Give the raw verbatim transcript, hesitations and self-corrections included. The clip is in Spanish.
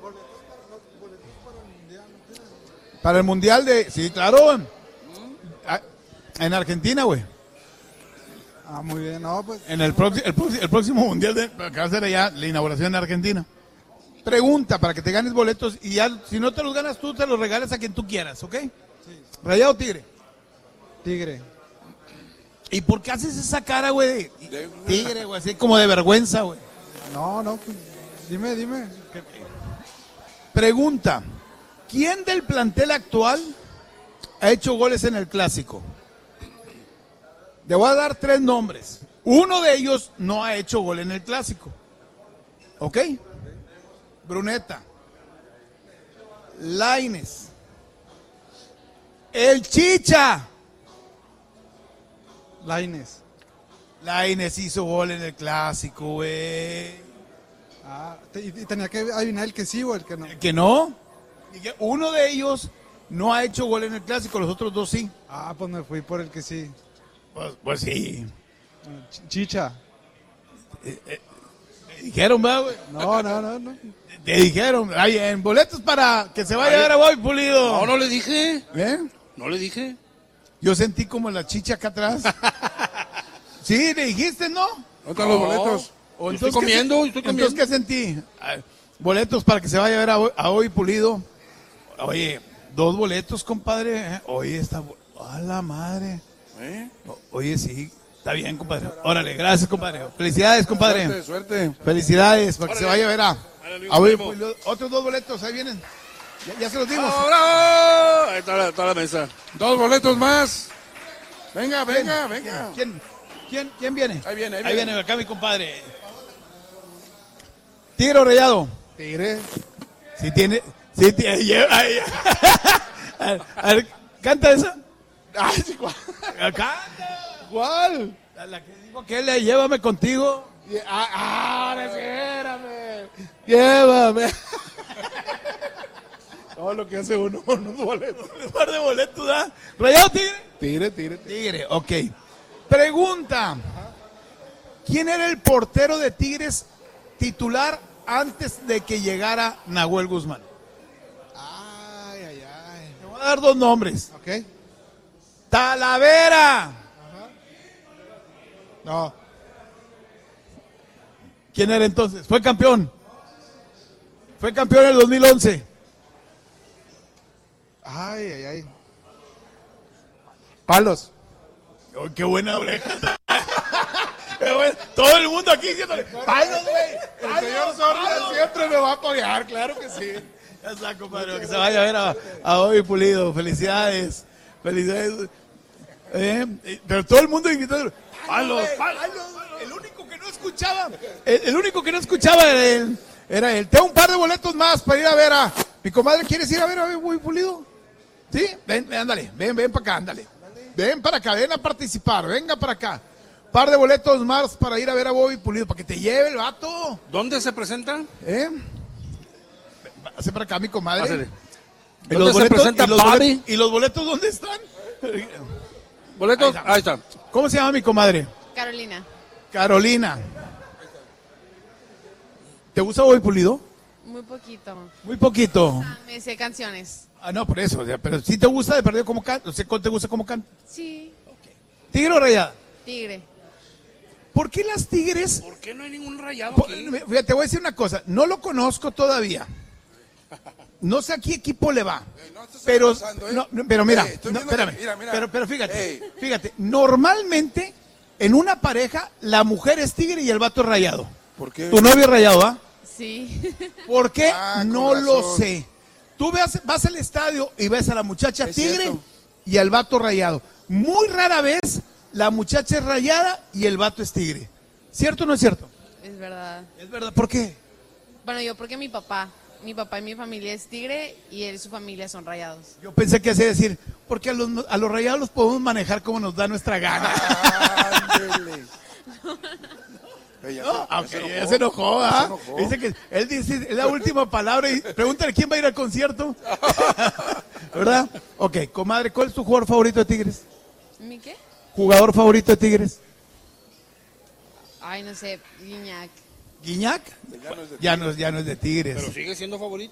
Para el mundial de... Sí, claro. En Argentina, güey. Ah, muy bien, no, pues. En el, próximo, el, próximo, el próximo mundial de, que va a ser allá, la inauguración en Argentina. Pregunta para que te ganes boletos y ya, si no te los ganas tú, te los regales a quien tú quieras, ¿ok? Sí. ¿Rayado o Tigre? Tigre. ¿Y por qué haces esa cara, güey? Tigre, güey, así como de vergüenza, güey. No, no, pues, dime, dime. Pregunta, ¿quién del plantel actual ha hecho goles en el Clásico? Te voy a dar tres nombres. Uno de ellos no ha hecho gol en el Clásico. ¿Ok? Bruneta. Lainez. El Chicha. Lainez. Lainez hizo gol en el Clásico, güey. Ah, y, y tenía que adivinar el que sí o el que no. ¿El que no? Uno de ellos no ha hecho gol en el Clásico, los otros dos sí. Ah, pues me fui por el que sí. Pues, pues sí. Ch- Chicha. Eh, eh, ¿Te dijeron, güey? No, no, no, no. Te dijeron. Ay, en boletos para que se vaya a ver a Bobby Pulido. No, no le dije. ¿Eh? No le dije. Yo sentí como la chicha acá atrás. Sí, le dijiste, ¿no? ¿Dónde están los boletos? O Estoy entonces, comiendo, ¿qué, estoy comiendo. Entonces, ¿qué sentí? Ah, boletos para que se vaya a ver a, a Bobby Pulido. Oye, dos boletos, compadre. ¿eh? Oye, está... ¡A la madre! ¿Eh? O- Oye, sí. Está bien, compadre. Órale, gracias, compadre. Felicidades, compadre. Suerte, suerte. Felicidades, para que se vaya a ver a... Órale, a Bobby primo. Pulido. Otros dos boletos, ahí vienen. Ya, ya se los dimos. ¡Bravo, bravo! Ahí está la, está la mesa. Dos boletos más. Venga, venga, venga. ¿Quién, quién, quién viene? Ahí viene, ahí Ahí viene. viene acá mi compadre. Tigre o Rayado. Tigre. Si tiene, si tiene, lleva, ay, a, ver, a ver, canta esa. Ay, sí, ¿cuál? Canta. ¿Cuál? La, la que digo que le llévame contigo. Ah, ah, ahora sí, espérame. Llévame. Todo lo que hace uno con unos boletos. Un par de boletos, ¿da? Rayado Tigre. Tigre, tigre, tigre. Tigre, ok. Pregunta. ¿Quién era el portero de Tigres titular antes de que llegara Nahuel Guzmán? Ay, ay, ay. Te voy a dar dos nombres. Ok. Talavera. No. ¿Quién era entonces? Fue campeón. Fue campeón en el dos mil once. Ay, ay, ay. Palos. Oh, qué buena oreja. Qué buena. Todo el mundo aquí diciéndole, palos, güey. El señor Zorrilla siempre me va a apoyar, claro que sí. Ya está, compadre, que se vaya a ver a, a Bobby Pulido. Felicidades. Felicidades. Eh, eh, pero todo el mundo invitó. Palos, palos. El único que no escuchaba, el, el único que no escuchaba era él. Era él. Tengo un par de boletos más para ir a ver a mi comadre. ¿Quieres ir a ver a Bobby Pulido? Sí, ven, ven, ándale, ven, ven para acá, ándale. Ven para acá, ven a participar, venga para acá. Par de boletos más para ir a ver a Bobby Pulido, para que te lleve el vato. ¿Dónde se presenta? ¿Eh? Hace para acá mi comadre. Pásale. ¿Y ¿Dónde los se boletos, presenta y los Bobby? boletos- ¿Y los boletos dónde están? ¿Boletos? Ahí está. Ahí está. ¿Cómo se llama mi comadre? Carolina. Carolina. ¿Te gusta Bobby Pulido? Muy poquito. Muy poquito. Ah, me sé canciones. Ah, no, por eso. O sea, pero si te gusta de perder cómo canta. ¿Te gusta cómo canta? Sí. ¿Tigre o Rayada? Tigre. ¿Por qué las Tigres? ¿Por qué no hay ningún rayado Po- aquí? Fíjate, te voy a decir una cosa. No lo conozco todavía. No sé a qué equipo le va. no te estás Pero, abrazando, ¿eh? no, no, pero mira, Ey, estoy no, viendo que- espérame. mira, mira. Pero, pero fíjate, Ey. fíjate. Normalmente, en una pareja, la mujer es tigre y el vato es rayado. ¿Por qué? Tu novio es rayado, ¿ah? Sí. ¿Por qué? Ah, con no lo razón. sé. Tú vas, vas al estadio y ves a la muchacha Es tigre cierto. y al vato rayado. Muy rara vez la muchacha es rayada y el vato es tigre. ¿Cierto o no es cierto? Es verdad. Es verdad. ¿Por qué? Bueno, yo porque mi papá, mi papá y mi familia es tigre y él y su familia son rayados. Yo pensé que hacía decir, porque a los, a los rayados los podemos manejar como nos da nuestra gana. Ándele. Ey, ya se- No, ya aunque se enojó. ya se enojó, Ya ¿ah? se enojó. Dice que él dice es la última palabra y pregúntale quién va a ir al concierto. ¿Verdad? Ok, comadre, ¿cuál es tu jugador favorito de Tigres? ¿Mi qué? ¿Jugador favorito de Tigres? Ay, no sé, Guiñac. ¿Guiñac? Ya no es de Ya no, es- ya no es de Tigres. Pero sigue siendo favorito.